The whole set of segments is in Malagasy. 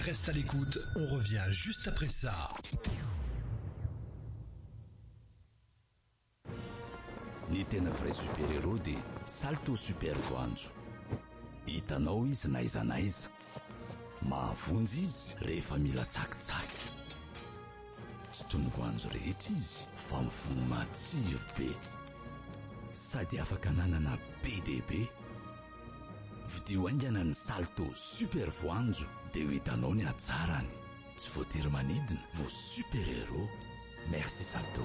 Reste à l'écoute, on revient juste après ça. Ny tena vrai super-héros dia Salto super voanjo. Hitanao izy na aiza na aiza. Mahavonjy izy rehefa mila tsakitsaky. Tsy toy ny voanjo rehetra izy fa mivono matsiro be. Sady afaka ananana be dia be. Vidio haingana ny Salto super voanjo dia ho hitanao ny hatsarany. Tsy voatery manidina vao super-héros. Merci Salto.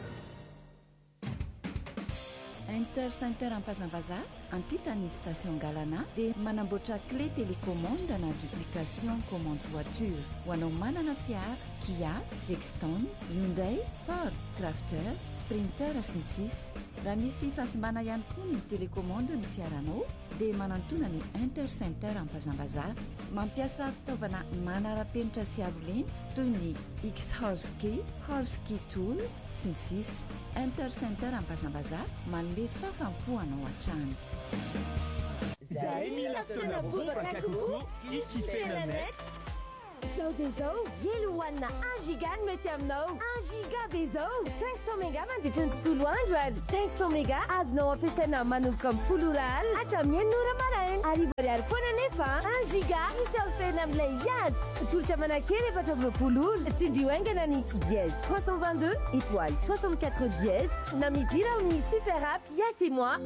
Intercenter Ampazambaza ampita ny station Galana dia manamboatra clé télécommande na duplication commande voiture ho anao manana fiara Kia, Dexton, Hyundai, Ford, Crafter, Sprinter sy ny sisa. Raha misy fasimbana ihany koa ny télécommande ny fiaranao dia manantona ny Intercenter Ampazambaza mampiasa fitaovana manara-penitra sy aroleny toy ny X-Horse Key, Horse Key Tool sy ny sisa. Intercenter Ampazambaza manome fafampoanao an-trano. Zahay mila fotoana bobaka kokoa ikifena net. Zao dia zao elo hoanina 1 giga no mety aminao. 1 giga dia zao 500 méga mandritra ny tontolo andro ary 500 méga azonao ampiasaina manomboka amin'ny 10 ora alina hatramin'ny 9 ora maraina. Arivo ariary foana nefa 1 giga misy alfena amin'ilay yazy. Tolotra manakely 420 ora. Tsindrio haingana ny dièse 322 étoile 64 dièse na midira amin'ny super app Yes et moi.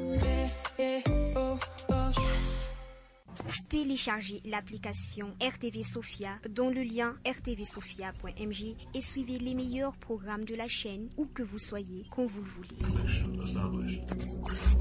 Téléchargez l'application RTV Sophia dont le lien rtvsophia.mg et suivez les meilleurs programmes de la chaîne où que vous soyez, quand vous le voulez.